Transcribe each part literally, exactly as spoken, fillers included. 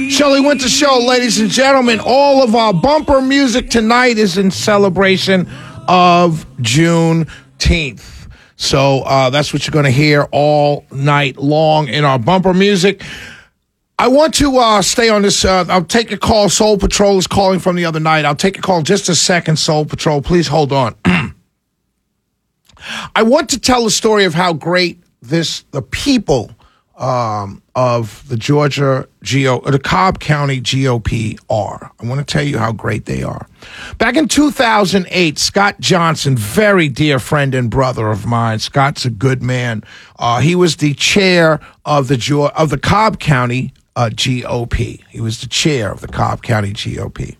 Shelley Winter Show, ladies and gentlemen. All of our bumper music tonight is in celebration of Juneteenth. So uh, that's what you're going to hear all night long in our bumper music. I want to uh, stay on this. Uh, I'll take a call. Soul Patrol is calling from the other night. I'll take a call in just a second, Soul Patrol. Please hold on. I want to tell the story of how great this the people um, of the Georgia G O, the Cobb County G O P are. I want to tell you how great they are. Back in two thousand eight, Scott Johnson, very dear friend and brother of mine. Scott's a good man. Uh, he was the chair of the of the Cobb County uh, G O P. He was the chair of the Cobb County G O P,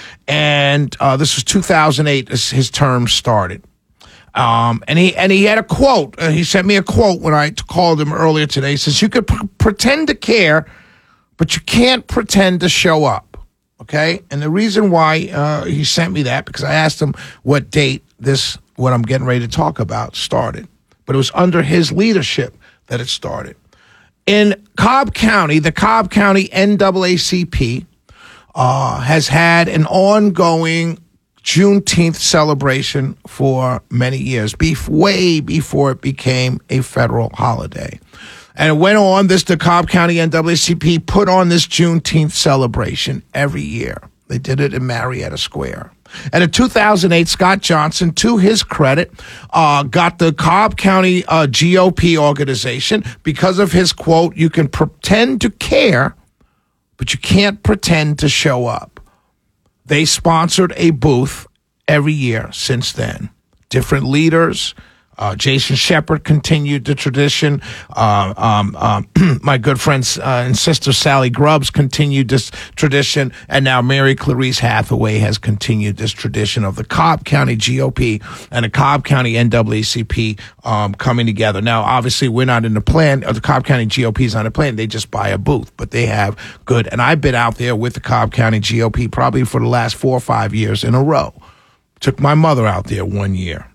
and uh, this was two thousand eight. As his term started. Um, and he and he had a quote. Uh, he sent me a quote when I called him earlier today. He says, you could pr- pretend to care, but you can't pretend to show up. Okay? And the reason why uh, he sent me that, because I asked him what date this, what I'm getting ready to talk about, started. But it was under his leadership that it started. In Cobb County, the Cobb County N double A C P uh, has had an ongoing Juneteenth celebration for many years, bef- way before it became a federal holiday. And it went on, this, the Cobb County N double A C P put on this Juneteenth celebration every year. They did it in Marietta Square. And in two thousand eight, Scott Johnson, to his credit, uh, got the Cobb County uh, G O P organization because of his quote, you can pretend to care, but you can't pretend to show up. They sponsored a booth every year since then. Different leaders. Uh, Jason Shepard continued the tradition. Uh, um, um, my good friend uh, and sister Sally Grubbs continued this tradition. And now Mary Clarice Hathaway has continued this tradition of the Cobb County G O P and the Cobb County N double A C P um, coming together. Now, obviously, we're not in the plan. Or the Cobb County G O P is not in the plan. They just buy a booth. But they have good. And I've been out there with the Cobb County G O P probably for the last four or five years in a row. Took my mother out there one year.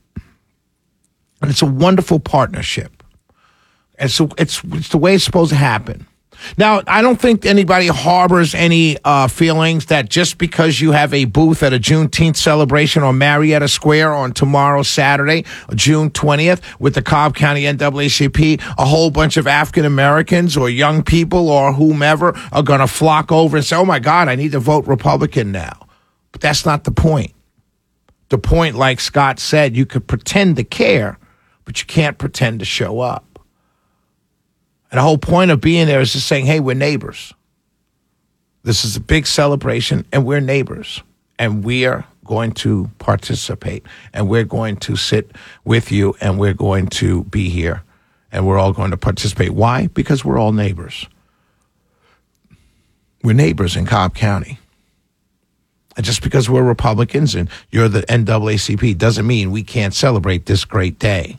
And it's a wonderful partnership. And so it's, it's the way it's supposed to happen. Now, I don't think anybody harbors any uh, feelings that just because you have a booth at a Juneteenth celebration on Marietta Square on tomorrow, Saturday, June twentieth, with the Cobb County N double A C P, a whole bunch of African Americans or young people or whomever are going to flock over and say, oh, my God, I need to vote Republican now. But that's not the point. The point, like Scott said, you could pretend to care, but you can't pretend to show up. And the whole point of being there is just saying, hey, we're neighbors. This is a big celebration, and we're neighbors. And we're going to participate, and we're going to sit with you, and we're going to be here, and we're all going to participate. Why? Because we're all neighbors. We're neighbors in Cobb County. And just because we're Republicans and you're the N double A C P doesn't mean we can't celebrate this great day.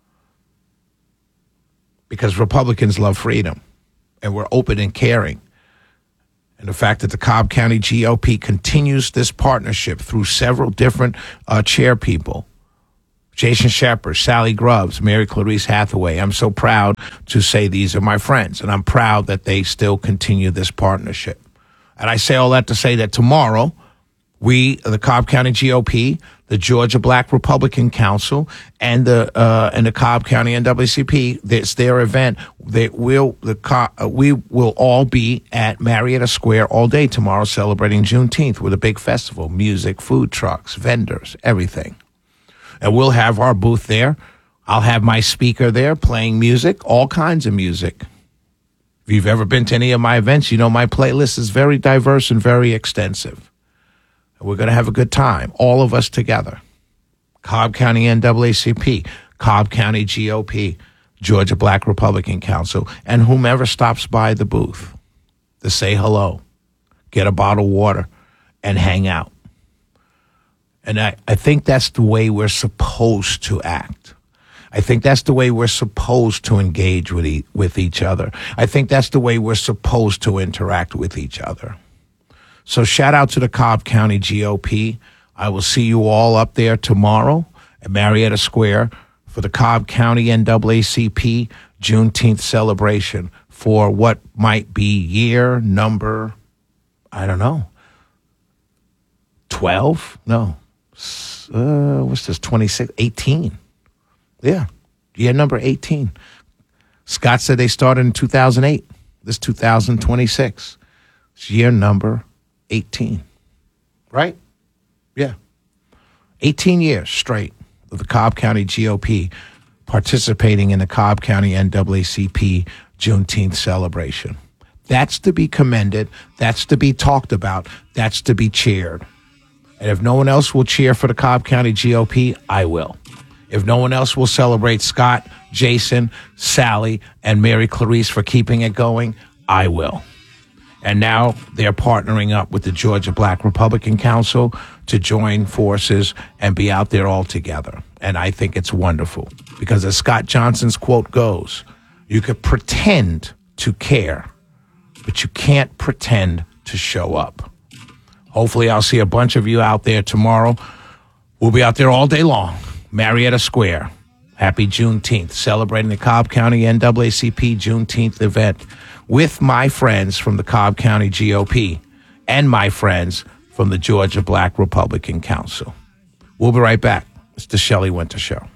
Because Republicans love freedom, and we're open and caring. And the fact that the Cobb County G O P continues this partnership through several different uh, chair people, Jason Shepard, Sally Grubbs, Mary Clarice Hathaway. I'm so proud to say these are my friends, and I'm proud that they still continue this partnership. And I say all that to say that tomorrow, we, the Cobb County G O P, the Georgia Black Republican Council, and the uh, and the Cobb County N double A C P, it's their event. They will the uh, we will all be at Marietta Square all day tomorrow, celebrating Juneteenth with a big festival, music, food trucks, vendors, everything. And we'll have our booth there. I'll have my speaker there playing music, all kinds of music. If you've ever been to any of my events, you know my playlist is very diverse and very extensive. We're going to have a good time, all of us together. Cobb County N double A C P, Cobb County G O P, Georgia Black Republican Council, and whomever stops by the booth to say hello, get a bottle of water, and hang out. And I, I think that's the way we're supposed to act. I think that's the way we're supposed to engage with, e- with each other. I think that's the way we're supposed to interact with each other. So shout out to the Cobb County G O P. I will see you all up there tomorrow at Marietta Square for the Cobb County N double A C P Juneteenth celebration for what might be year number I don't know, twelve? No. Uh, what's this, twenty-six? eighteen. Yeah, year number eighteen. Scott said they started in two thousand eight. This two thousand twenty-six. It's year number eighteen. Right? Yeah. eighteen years straight of the Cobb County G O P participating in the Cobb County N double A C P Juneteenth celebration. That's to be commended. That's to be talked about. That's to be cheered. And if no one else will cheer for the Cobb County G O P, I will. If no one else will celebrate Scott, Jason, Sally, and Mary Clarice for keeping it going, I will. And now they're partnering up with the Georgia Black Republican Council to join forces and be out there all together. And I think it's wonderful because as Scott Johnson's quote goes, you could pretend to care, but you can't pretend to show up. Hopefully I'll see a bunch of you out there tomorrow. We'll be out there all day long. Marietta Square. Happy Juneteenth. Celebrating the Cobb County N double A C P Juneteenth event with my friends from the Cobb County G O P and my friends from the Georgia Black Republican Council. We'll be right back. It's the Shelley Winter Show.